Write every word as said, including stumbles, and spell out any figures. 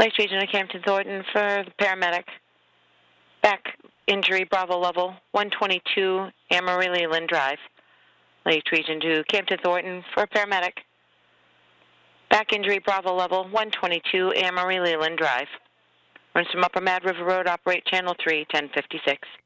Lakes Region of Camden Thornton for the paramedic. Back injury, Bravo level, one twenty-two Amory Leland Drive. Lakes Region to Camden Thornton for paramedic. Back injury, Bravo level, one twenty-two Amory Leland Drive. Runs from Upper Mad River Road, operate channel three, ten fifty-six.